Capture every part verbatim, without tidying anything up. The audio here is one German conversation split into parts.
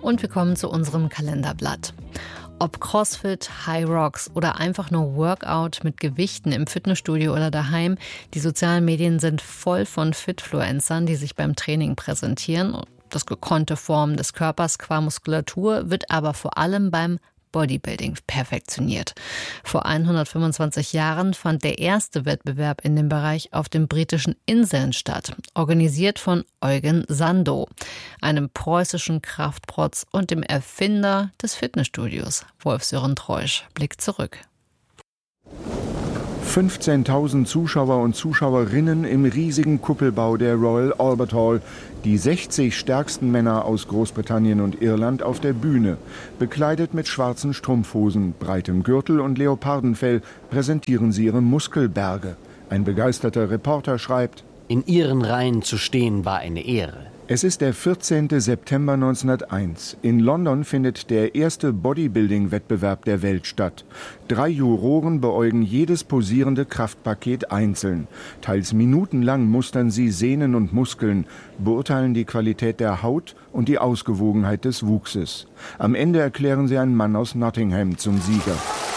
Und wir kommen zu unserem Kalenderblatt. Ob Crossfit, High Rocks oder einfach nur Workout mit Gewichten im Fitnessstudio oder daheim, die sozialen Medien sind voll von Fitfluencern, die sich beim Training präsentieren. Das gekonnte Formen des Körpers qua Muskulatur wird aber vor allem beim Bodybuilding perfektioniert. Vor hundertfünfundzwanzig Jahren fand der erste Wettbewerb in dem Bereich auf den britischen Inseln statt, organisiert von Eugen Sandow, einem preußischen Kraftprotz und dem Erfinder des Fitnessstudios. Wolf-Sören Treusch blickt zurück. fünfzehntausend Zuschauer und Zuschauerinnen im riesigen Kuppelbau der Royal Albert Hall. Die sechzig stärksten Männer aus Großbritannien und Irland auf der Bühne. Bekleidet mit schwarzen Strumpfhosen, breitem Gürtel und Leopardenfell präsentieren sie ihre Muskelberge. Ein begeisterter Reporter schreibt: In ihren Reihen zu stehen war eine Ehre. Es ist der vierzehnte September neunzehnhunderteins. In London findet der erste Bodybuilding-Wettbewerb der Welt statt. Drei Juroren beäugen jedes posierende Kraftpaket einzeln. Teils minutenlang mustern sie Sehnen und Muskeln, beurteilen die Qualität der Haut und die Ausgewogenheit des Wuchses. Am Ende erklären sie einen Mann aus Nottingham zum Sieger.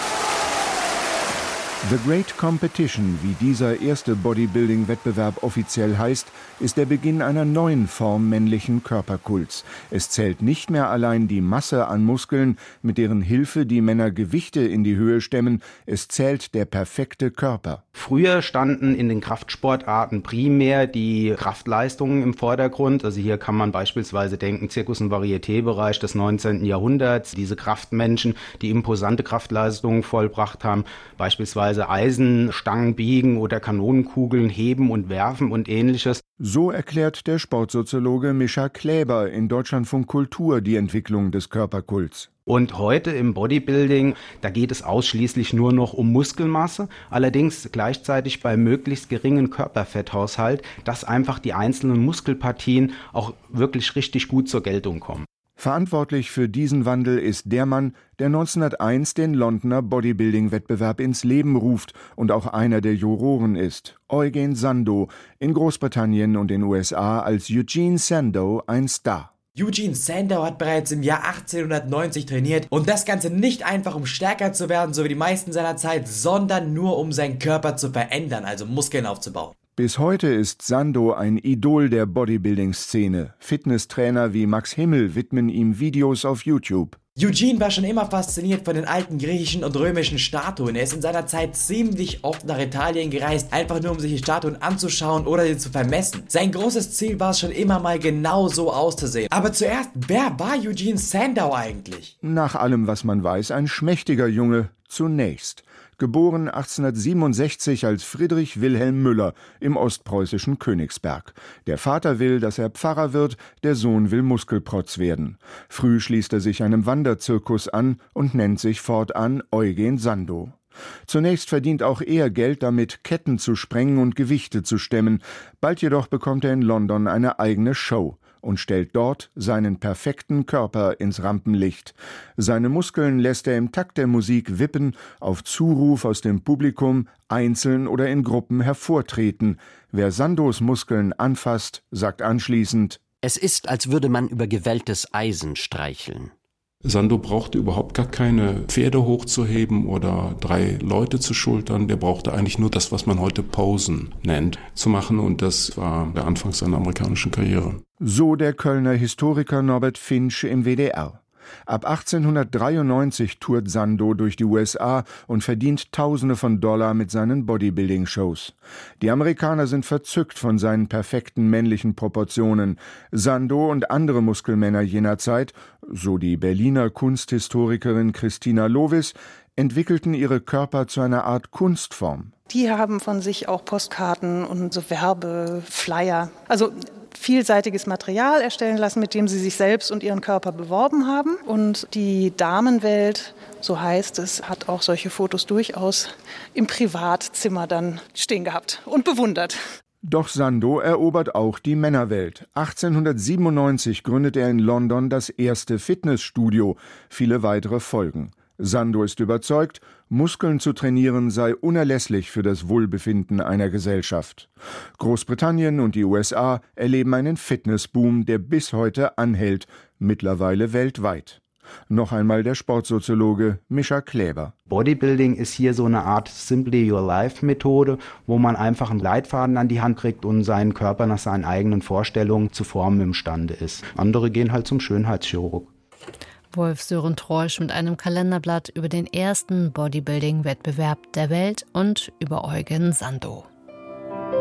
The Great Competition, wie dieser erste Bodybuilding-Wettbewerb offiziell heißt, ist der Beginn einer neuen Form männlichen Körperkults. Es zählt nicht mehr allein die Masse an Muskeln, mit deren Hilfe die Männer Gewichte in die Höhe stemmen, es zählt der perfekte Körper. Früher standen in den Kraftsportarten primär die Kraftleistungen im Vordergrund. Also hier kann man beispielsweise denken, Zirkus- und Varieté-Bereich des neunzehnten Jahrhunderts. Diese Kraftmenschen, die imposante Kraftleistungen vollbracht haben, beispielsweise Eisenstangen biegen oder Kanonenkugeln heben und werfen und ähnliches. So erklärt der Sportsoziologe Mischa Kläber in Deutschlandfunk Kultur die Entwicklung des Körperkults. Und heute im Bodybuilding, da geht es ausschließlich nur noch um Muskelmasse, allerdings gleichzeitig bei möglichst geringen Körperfetthaushalt, dass einfach die einzelnen Muskelpartien auch wirklich richtig gut zur Geltung kommen. Verantwortlich für diesen Wandel ist der Mann, der neunzehnhunderteins den Londoner Bodybuilding-Wettbewerb ins Leben ruft und auch einer der Juroren ist. Eugen Sandow, in Großbritannien und den U S A als Eugene Sandow ein Star. Eugene Sandow hat bereits im Jahr achtzehnhundertneunzig trainiert und das Ganze nicht einfach, um stärker zu werden, so wie die meisten seiner Zeit, sondern nur um seinen Körper zu verändern, also Muskeln aufzubauen. Bis heute ist Sandow ein Idol der Bodybuilding-Szene. Fitnesstrainer wie Max Himmel widmen ihm Videos auf YouTube. Eugene war schon immer fasziniert von den alten griechischen und römischen Statuen. Er ist in seiner Zeit ziemlich oft nach Italien gereist, einfach nur um sich die Statuen anzuschauen oder sie zu vermessen. Sein großes Ziel war es schon immer mal genau so auszusehen. Aber zuerst, wer war Eugene Sandow eigentlich? Nach allem, was man weiß, ein schmächtiger Junge zunächst. Geboren achtzehnhundertsiebenundsechzig als Friedrich Wilhelm Müller im ostpreußischen Königsberg. Der Vater will, dass er Pfarrer wird, der Sohn will Muskelprotz werden. Früh schließt er sich einem Wanderzirkus an und nennt sich fortan Eugen Sandow. Zunächst verdient auch er Geld damit, Ketten zu sprengen und Gewichte zu stemmen. Bald jedoch bekommt er in London eine eigene Show und stellt dort seinen perfekten Körper ins Rampenlicht. Seine Muskeln lässt er im Takt der Musik wippen, auf Zuruf aus dem Publikum, einzeln oder in Gruppen hervortreten. Wer Sandows Muskeln anfasst, sagt anschließend: Es ist, als würde man über gewelltes Eisen streicheln. Sandow brauchte überhaupt gar keine Pferde hochzuheben oder drei Leute zu schultern. Der brauchte eigentlich nur das, was man heute Posen nennt, zu machen. Und das war der Anfang seiner amerikanischen Karriere. So der Kölner Historiker Norbert Finsch im W D R. Ab achtzehnhundertdreiundneunzig tourt Sandow durch die U S A und verdient Tausende von Dollar mit seinen Bodybuilding-Shows. Die Amerikaner sind verzückt von seinen perfekten männlichen Proportionen. Sandow und andere Muskelmänner jener Zeit, so die Berliner Kunsthistorikerin Christina Lovis, entwickelten ihre Körper zu einer Art Kunstform. Die haben von sich auch Postkarten und so Werbeflyer, also vielseitiges Material erstellen lassen, mit dem sie sich selbst und ihren Körper beworben haben. Und die Damenwelt, so heißt es, hat auch solche Fotos durchaus im Privatzimmer dann stehen gehabt und bewundert. Doch Sandow erobert auch die Männerwelt. achtzehnhundertsiebenundneunzig gründet er in London das erste Fitnessstudio. Viele weitere folgen. Sandow ist überzeugt, Muskeln zu trainieren sei unerlässlich für das Wohlbefinden einer Gesellschaft. Großbritannien und die U S A erleben einen Fitnessboom, der bis heute anhält. mittlerweile weltweit. Noch einmal der Sportsoziologe Mischa Kläber. Bodybuilding ist hier so eine Art Simply Your Life Methode, wo man einfach einen Leitfaden an die Hand kriegt und seinen Körper nach seinen eigenen Vorstellungen zu formen imstande ist. Andere gehen halt zum Schönheitschirurg. Wolf-Sören Treusch mit einem Kalenderblatt über den ersten Bodybuilding-Wettbewerb der Welt und über Eugen Sandow.